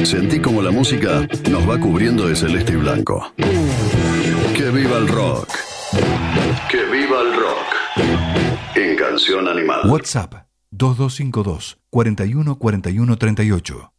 Sentí como la música nos va cubriendo de celeste y blanco. ¡Que viva el rock! ¡Que viva el rock! En Canción Animal. WhatsApp 2252 41 41 38.